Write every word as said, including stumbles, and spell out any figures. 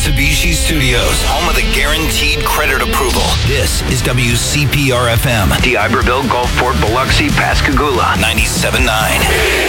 Mitsubishi Studios, home of the guaranteed credit approval. This is W C P R F M. D'Iberville, Gulfport, Biloxi, Pascagoula. ninety-seven point nine.